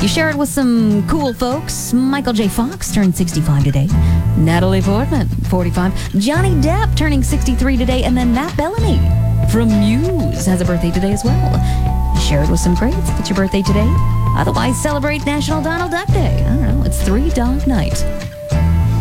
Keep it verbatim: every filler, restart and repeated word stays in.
You share it with some cool folks. Michael J. Fox turned sixty-five today. Natalie Portman, forty-five. Johnny Depp turning sixty-three today. And then Matt Bellamy from Muse has a birthday today as well. You share it with some greats if it's your birthday today. Otherwise, celebrate National Donald Duck Day. I don't know, it's Three Dog Night.